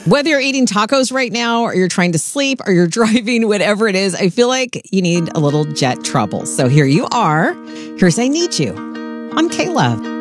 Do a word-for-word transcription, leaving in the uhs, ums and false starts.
Whether you're eating tacos right now or you're trying to sleep or you're driving, whatever it is, I feel like you need a little jet trouble. So here you are. Here's I Need You on K-Love.